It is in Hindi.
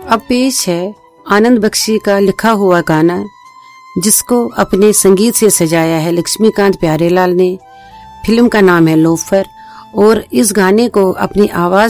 अब पेश है आनंद बख्शी का लिखा हुआ गाना, जिसको अपने संगीत से सजाया है लक्ष्मीकांत प्यारेलाल ने। फिल्म का नाम है लोफर और इस गाने को अपनी आवाज